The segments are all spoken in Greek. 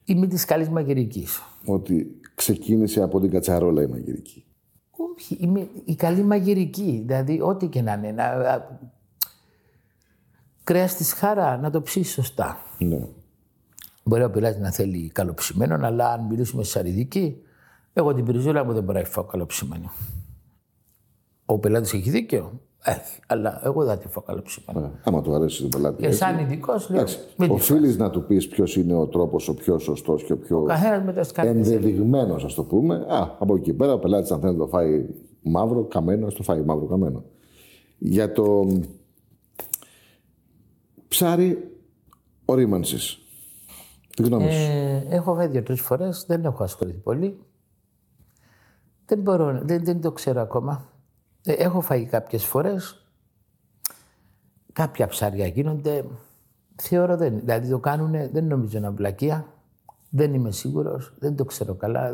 Είμαι της καλής μαγειρικής. Ότι ξεκίνησε από την κατσαρόλα η μαγειρική. Όχι, είμαι η καλή μαγειρική. Δηλαδή, ό,τι και να είναι. Κρέας της χαρά, να το ψήσεις σωστά. Ναι. Μπορεί ο πελάτης να θέλει καλοψημένο, αλλά αν μιλήσουμε σε σαριδική, εγώ την πριζούλα μου δεν μπορώ να φάω καλοψημένη. Ο πελάτης έχει δίκιο. Έχει, αλλά εγώ δεν τη φάω καλοψημένη. Άμα του αρέσει τον πελάτη. Και σαν ειδικός, λέω. Οφείλεις να του πεις ποιος είναι ο τρόπος ο πιο σωστός και ο πιο ενδεδειγμένος, ας το πούμε. Από εκεί πέρα ο πελάτης, αν θέλει να το φάει μαύρο, καμένο, ας το φάει μαύρο, καμένο. Για το ψάρι ορίμανσης. Τι γνώμη σου? Έχω φάει 2-3 φορές, δεν έχω ασχοληθεί πολύ. Δεν το ξέρω ακόμα. Έχω φάει κάποιες φορές. Κάποια ψάρια γίνονται. Θεωρώ δηλαδή το κάνουν, δεν νομίζω να βλακεία. Δεν είμαι σίγουρος, δεν το ξέρω καλά.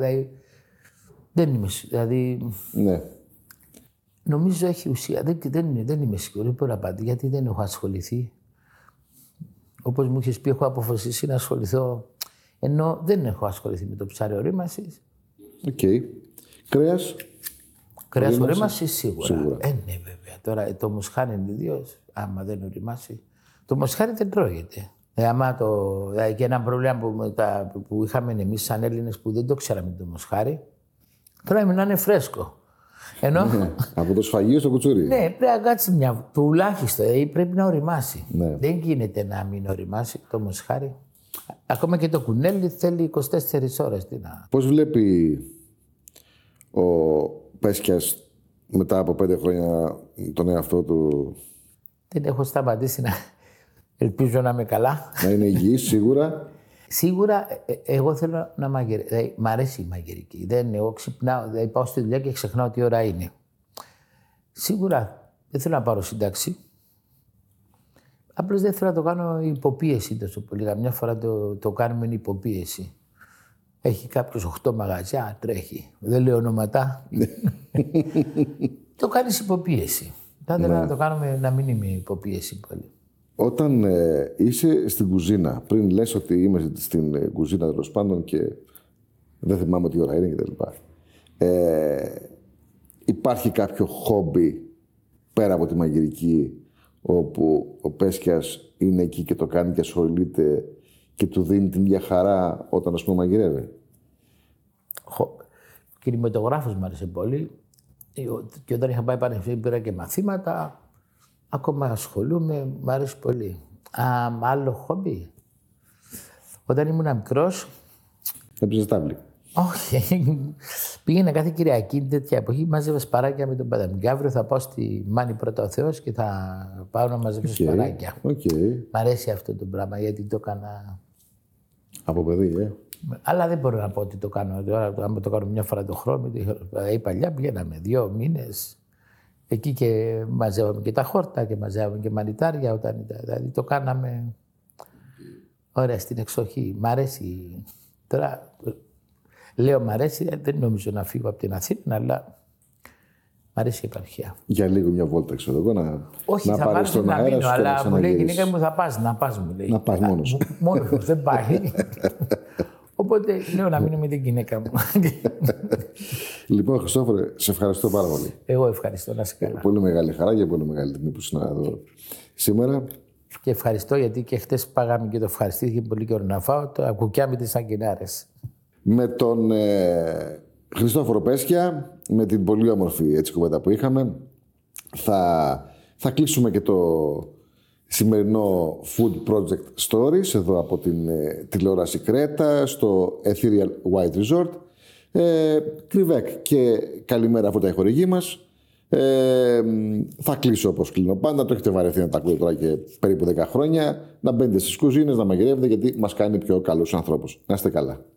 Δηλαδή, ναι. Νομίζω έχει ουσία. Δεν είμαι σίγουρος, δεν μπορώ να απαντήσω, γιατί δεν έχω ασχοληθεί. Όπως μου είχες πει, έχω αποφασίσει να ασχοληθώ, ενώ δεν έχω ασχοληθεί με το ψάρι ορίμανσης. Οκ. Κρέας. Κρέας ορίμανσης σίγουρα. Ναι, βέβαια. Τώρα το μοσχάρι ιδίως, άμα δεν οριμάσει. Το μοσχάρι δεν τρώγεται. Και ένα πρόβλημα που είχαμε εμείς σαν Έλληνες που δεν το ξέραμε το μοσχάρι, τώρα να είναι φρέσκο. Ενώ... από το σφαγείο στο κουτσούρι. Ναι, πρέπει να κάτσει τουλάχιστον, πρέπει να οριμάσει. Ναι. Δεν γίνεται να μην οριμάσει το μοσχάρι. Ακόμα και το κουνέλι θέλει 24 ώρες. Πώς βλέπει ο Πέσκιας μετά από 5 χρόνια τον εαυτό του? Δεν έχω σταματήσει να ελπίζω να είμαι καλά. Να είναι υγιής, σίγουρα. Σίγουρα, εγώ θέλω να μαγειρεύω. Δηλαδή, μ' αρέσει η μαγειρική. Εγώ ξυπνάω, δηλαδή πάω στη δουλειά και ξεχνάω τι ώρα είναι. Σίγουρα δεν θέλω να πάρω σύνταξη. Απλώς δεν θέλω να το κάνω υποπίεση τόσο πολύ. Καμιά φορά το κάνουμε υποπίεση. Έχει κάποιος 8 μαγαζιά, τρέχει. Δεν λέω ονόματα. Το κάνεις υποπίεση. Θα ήθελα να το κάνουμε να μην είμαι υποπίεση πολύ. Όταν είσαι στην κουζίνα, πριν λες ότι είμαι στην κουζίνα τέλος πάντων και δεν θυμάμαι τι ώρα είναι κτλ. Υπάρχει κάποιο χόμπι πέρα από τη μαγειρική, όπου ο Πέσκιας είναι εκεί και το κάνει και ασχολείται και του δίνει την ίδια χαρά όταν, ας πούμε, μαγειρεύει? Κινηματογράφος μου άρεσε πολύ. Και όταν είχα πάει πανεπιστήμιο πήρα και μαθήματα. Ακόμα ασχολούμαι, μου άρεσε πολύ. Άλλο χόμπι. Όταν ήμουν μικρός... Έπαιζες τάβλη? Όχι. Πήγαινα κάθε Κυριακή τέτοια εποχή, μάζευα σπαράκια με τον Παδαμική. Αύριο θα πάω στη Μάνη πρώτα ο Θεός και θα πάω να μαζέψω σπαράκια. Μ' αρέσει αυτό το πράγμα, γιατί το έκανα... Από παιδί, Αλλά δεν μπορώ να πω ότι το κάνω. Τώρα, άμα το κάνω μια φορά το χρόνο, δηλαδή παλιά πηγαίναμε 2 μήνες εκεί και μαζεύαμε και τα χόρτα και μαζεύαμε και μανιτάρια όταν ήταν. Δηλαδή το κάναμε ωραία στην εξοχή. Μ' αρέσει. Τώρα λέω μ' αρέσει, δεν νομίζω να φύγω από την Αθήνα, αλλά μ' αρέσει η επαρχία. Για λίγο μια βόλτα, ξέρω εγώ, όχι, να πάρεις τον αέρα σου, αλλά μου λέει η γυναίκα μου θα πας, μου λέει. Να πας μόνος σου. Μόνος μου, δεν πάει. Οπότε λέω να μείνω με την γυναίκα μου. Λοιπόν, Χριστόφορε, σε ευχαριστώ πάρα πολύ. Εγώ ευχαριστώ, να είσαι καλά. Πολύ μεγάλη χαρά και πολύ μεγάλη τιμή που ήσουν εδώ σήμερα. Και ευχαριστώ, γιατί και χτες πάγαμε και το ευχαριστήθηκε πολύ καιρό να φάω το ακουκιά με τις σαγκινάρες. Με τον Χριστόφορο Πέσκια, με την πολύ όμορφη κουβέντα που είχαμε, θα κλείσουμε και το σημερινό Food Project Stories εδώ από την τηλεόραση Κρέτα στο Ethereal White Resort. Κρυβέκ και καλημέρα από τα χορηγή μας. Θα κλείσω όπως κλείνω πάντα. Το έχετε βαρεθεί να τα ακούτε τώρα και περίπου 10 χρόνια. Να μπαίνετε στις κουζίνες, να μαγειρεύετε, γιατί μας κάνει πιο καλούς ανθρώπους. Να είστε καλά.